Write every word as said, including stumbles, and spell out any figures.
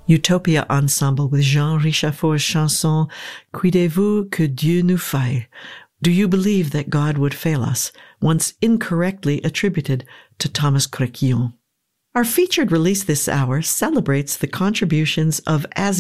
Utopia Ensemble with Jean Richaufort's chanson Croyez-vous que Dieu nous faille? Do you believe that God would fail us? Once incorrectly attributed to Thomas Créquillon. Our featured release this hour celebrates the contributions of As